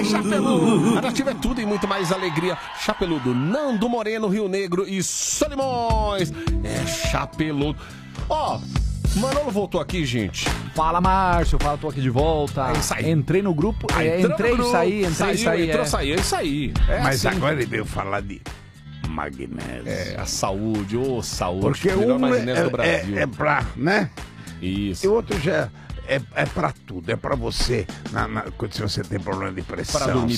Chapeludo. A Nativa é tudo e muito mais alegria. Chapeludo, Nando Moreno, Rio Negro e Solimões. É Chapeludo. Ó, Manolo voltou aqui, gente. Fala, Márcio. Fala, tô aqui de volta. É isso aí. Entrei no grupo. Entrei e saí. Entrei e saí. Entrou, saiu. É isso aí. É Mas assim. agora ele veio falar de magnésio. É, a saúde, saúde. Porque melhor um magnésio do Brasil. é pra, né? Isso. E o outro já é pra tudo. É pra você, quando se você tem problema de pressão. Pra dormir